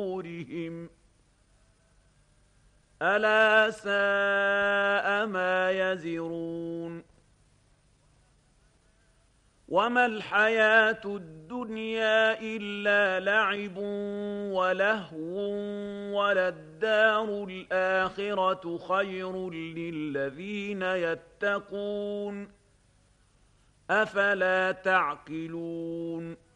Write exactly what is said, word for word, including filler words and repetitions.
صدورهم ألا ساء ما يزرون وما الحياة الدنيا إلا لعب ولهو وللدار الآخرة خير للذين يتقون أفلا تعقلون